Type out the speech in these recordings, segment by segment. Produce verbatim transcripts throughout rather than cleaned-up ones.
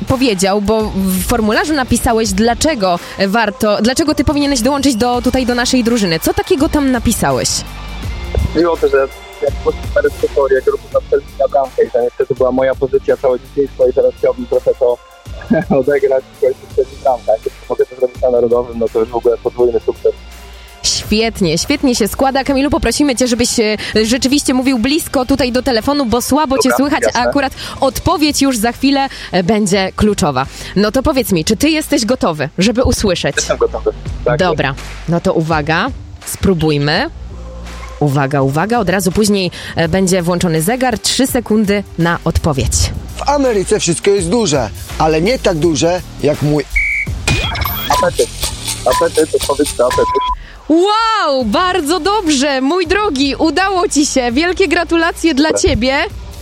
powiedział, bo w formularzu napisałeś, dlaczego warto, dlaczego ty powinieneś dołączyć do, tutaj do naszej drużyny. Co takiego tam napisałeś? Chodziło o to, że jak po prostu teoria grupy na strzelby na bramkę i to niestety była moja pozycja całe dzieciństwo i teraz chciałbym trochę to odegrać w końcu strzelić bramkę. Jak mogę to zrobić na Narodowym, no to już w ogóle podwójny sukces. Świetnie, świetnie się składa. Kamilu, poprosimy cię, żebyś rzeczywiście mówił blisko tutaj do telefonu, bo słabo Dobra, cię słychać, jasne. a akurat odpowiedź już za chwilę będzie kluczowa. No to powiedz mi, czy ty jesteś gotowy, żeby usłyszeć? Jestem gotowy. Tak, Dobra, no to uwaga, spróbujmy. Uwaga, uwaga, od razu później e, będzie włączony zegar. Trzy sekundy na odpowiedź. W Ameryce wszystko jest duże, ale nie tak duże jak mój... Apetyt. Apetyt, odpowiedź to apetyt. Wow, bardzo dobrze, mój drogi, udało ci się. Wielkie gratulacje dla ciebie.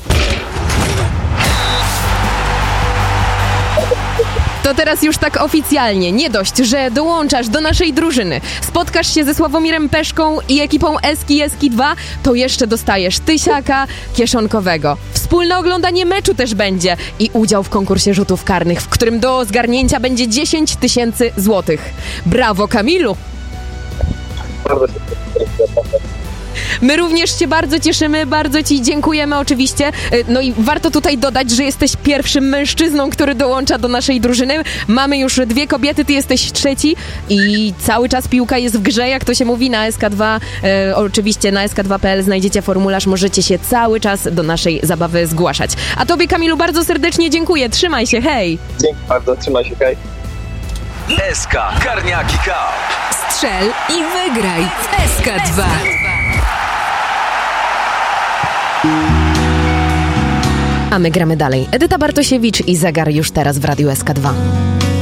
To teraz już tak oficjalnie, nie dość, że dołączasz do naszej drużyny, spotkasz się ze Sławomirem Peszką i ekipą Eski Eski dwa, to jeszcze dostajesz tysiaka kieszonkowego. Wspólne oglądanie meczu też będzie i udział w konkursie rzutów karnych, w którym do zgarnięcia będzie dziesięć tysięcy złotych. Brawo, Kamilu! Bardzo się cieszę. My również się bardzo cieszymy, bardzo ci dziękujemy oczywiście. No i warto tutaj dodać, że jesteś pierwszym mężczyzną, który dołącza do naszej drużyny. Mamy już dwie kobiety, ty jesteś trzeci i cały czas piłka jest w grze, jak to się mówi na S K dwa. E, oczywiście na S K dwa kropka P L znajdziecie formularz, możecie się cały czas do naszej zabawy zgłaszać. A tobie, Kamilu, bardzo serdecznie dziękuję. Trzymaj się, hej! Dzięki bardzo, trzymaj się, hej. S K Karniaki Cup. Strzel i wygraj w S K dwa. A my gramy dalej. Edyta Bartosiewicz i zegar już teraz w Radiu S K dwa.